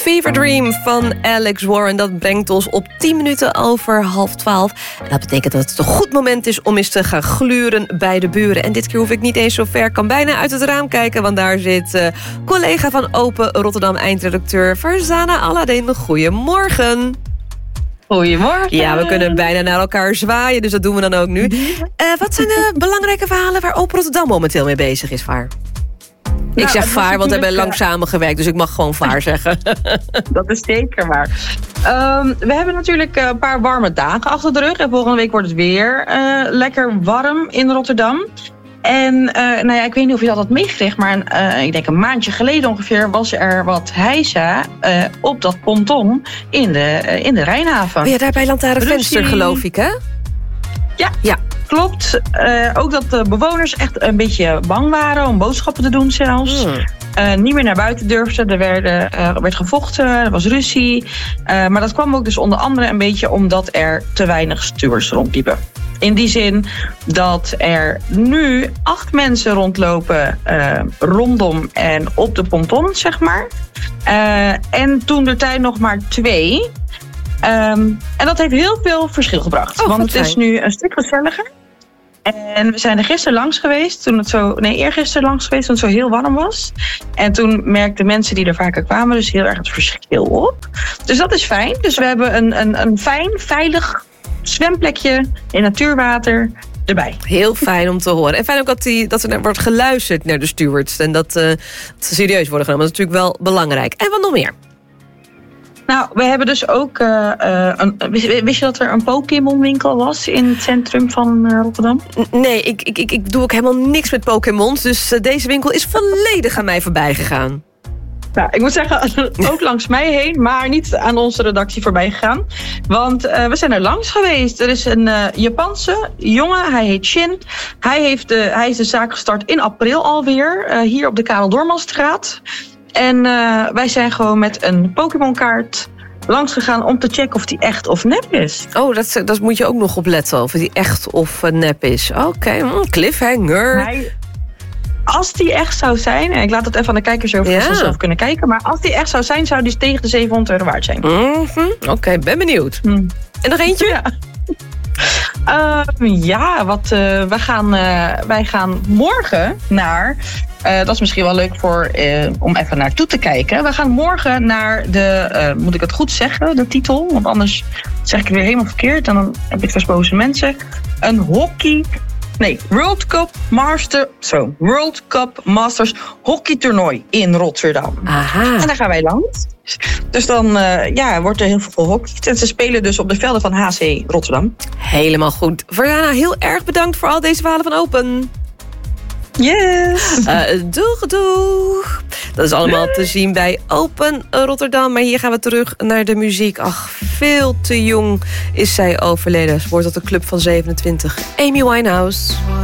Fever Dream van Alex Warren. Dat brengt ons op 10 minuten over 11:30. En dat betekent dat het een goed moment is om eens te gaan gluren bij de buren. En dit keer hoef ik niet eens zo ver. Kan bijna uit het raam kijken, want daar zit collega van Open Rotterdam, eindredacteur Farzana Aladdin. Goedemorgen. Goedemorgen. Ja, we kunnen bijna naar elkaar zwaaien, dus dat doen we dan ook nu. Wat zijn de belangrijke verhalen waar Open Rotterdam momenteel mee bezig is, Vaar? Ik zeg Vaar, want we hebben lang samengewerkt, dus ik mag gewoon Vaar zeggen. Dat is zeker waar. We hebben natuurlijk een paar warme dagen achter de rug. En volgende week wordt het weer lekker warm in Rotterdam. En ik weet niet of je dat had meegekregen, maar ik denk een maandje geleden ongeveer was er wat heisa op dat ponton in de Rijnhaven. Oh ja, daar bij Lantaarnvenster, geloof ik, hè? Ja. Klopt. Ook dat de bewoners echt een beetje bang waren om boodschappen te doen zelfs. Niet meer naar buiten durfden. Er werd gevochten, er was ruzie. Maar dat kwam ook dus onder andere een beetje omdat er te weinig stewards rondliepen. In die zin dat er nu 8 mensen rondlopen rondom en op de ponton, zeg maar. En toen de tijd nog maar 2. En dat heeft heel veel verschil gebracht. Want het is nu een stuk gezelliger. En we zijn er gisteren langs geweest, eergisteren langs geweest, toen het zo heel warm was. En toen merkten mensen die er vaker kwamen dus heel erg het verschil op. Dus dat is fijn. Dus we hebben een fijn, veilig zwemplekje in natuurwater erbij. Heel fijn om te horen. En fijn ook dat er wordt geluisterd naar de stewards. En dat ze serieus worden genomen. Dat is natuurlijk wel belangrijk. En wat nog meer? Nou, we hebben dus ook... wist je dat er een Pokémon-winkel was in het centrum van Rotterdam? Nee, ik doe ook helemaal niks met Pokémons. Dus deze winkel is volledig aan mij voorbij gegaan. Nou, ik moet zeggen, ook langs mij heen, maar niet aan onze redactie voorbij gegaan. Want we zijn er langs geweest. Er is een Japanse jongen, hij heet Shin. Hij is de zaak gestart in april alweer, hier op de Karel Doormanstraat. En wij zijn gewoon met een Pokémon-kaart langs gegaan om te checken of die echt of nep is. Oh, dat moet je ook nog op letten, of die echt of nep is. Oké, cliffhanger. Als die echt zou zijn, en ik laat het even aan de kijkers over zelf kunnen kijken, maar als die echt zou zijn, zou die tegen de €700 waard zijn. Oké, ben benieuwd. En nog eentje? Wij gaan morgen naar... dat is misschien wel leuk om even naartoe te kijken. We gaan morgen naar moet ik het goed zeggen, de titel? Want anders zeg ik het weer helemaal verkeerd. En dan heb ik vast boze mensen. World Cup Masters hockeytoernooi in Rotterdam. Aha. En daar gaan wij langs. Dus dan wordt er heel veel gehockeyd. En ze spelen dus op de velden van HC Rotterdam. Helemaal goed. Farzana, heel erg bedankt voor al deze verhalen van Open. Yes. Doeg. Dat is allemaal te zien bij Open Rotterdam. Maar hier gaan we terug naar de muziek. Ach, veel te jong is zij overleden. Ze hoort tot de club van 27. Amy Winehouse.